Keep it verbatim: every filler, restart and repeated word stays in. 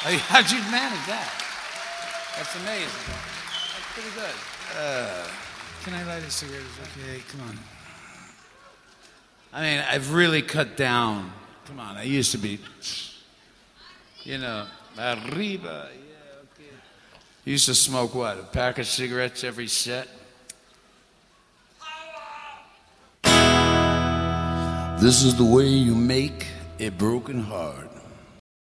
How'd you manage that? That's amazing. That's pretty good. Uh, Can I light a cigarette? Okay, come on. I mean, I've really cut down. Come on, I used to be, you know, arriba. Yeah, okay. Used to smoke what? A pack of cigarettes every set? This is the way you make a broken heart.